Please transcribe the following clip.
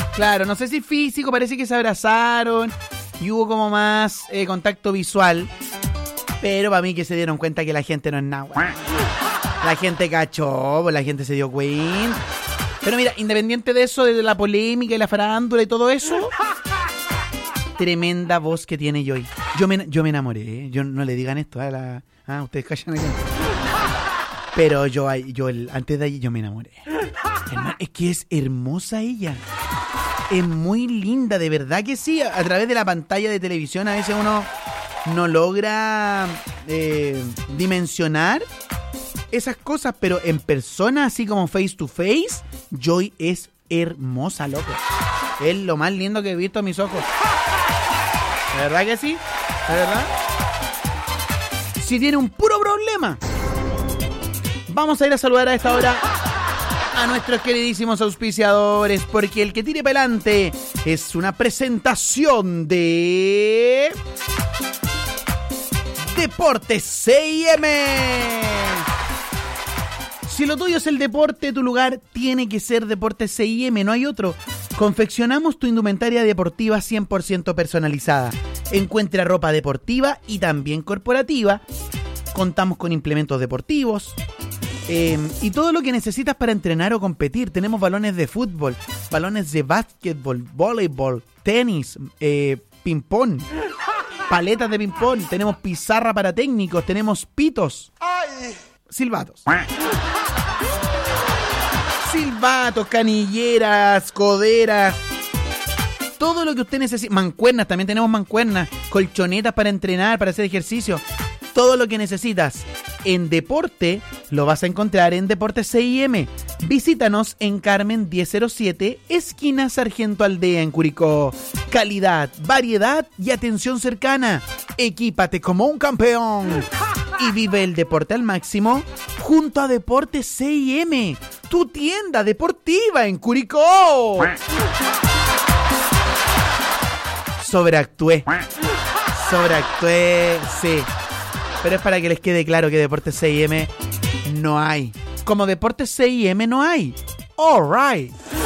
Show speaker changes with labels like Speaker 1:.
Speaker 1: Claro, no sé si físico, parece que se abrazaron y hubo como más contacto visual. Pero para mí que se dieron cuenta que la gente no es nada, weón. La gente cachó, la gente se dio cuenta. Pero mira, independiente de eso, de la polémica y la farándula y todo eso, tremenda voz que tiene Joy. Yo me enamoré, ¿eh? Yo no le digan esto a la... Ah, ustedes callan aquí. Pero antes de ahí yo me enamoré. Es que es hermosa ella. Es muy linda, de verdad que sí. A través de la pantalla de televisión a veces uno no logra dimensionar esas cosas, pero en persona, así como face to face, Joy es hermosa, loco. Es lo más lindo que he visto a mis ojos. ¿De verdad que sí? ¿De verdad? Si tiene un puro problema, vamos a ir a saludar a esta hora a nuestros queridísimos auspiciadores, porque el que tire para adelante es una presentación de Deportes C&M. Si lo tuyo es el deporte, tu lugar tiene que ser Deportes C&M, no hay otro. Confeccionamos tu indumentaria deportiva 100% personalizada. Encuentra ropa deportiva y también corporativa. Contamos con implementos deportivos y todo lo que necesitas para entrenar o competir. Tenemos balones de fútbol, balones de básquetbol, voleibol, tenis, ping-pong, paletas de ping-pong. Tenemos pizarra para técnicos, tenemos pitos, silbatos. Silbatos, canilleras, coderas, todo lo que usted necesite. Mancuernas, también tenemos mancuernas, colchonetas para entrenar, para hacer ejercicio. Todo lo que necesitas en deporte lo vas a encontrar en Deportes C&M. Visítanos en Carmen 1007, esquina Sargento Aldea en Curicó. Calidad, variedad y atención cercana. Equípate como un campeón y vive el deporte al máximo junto a Deportes C&M, tu tienda deportiva en Curicó. Sobreactué, sí. Pero es para que les quede claro que Deportes C&M no hay. Como Deportes C&M no hay. All right.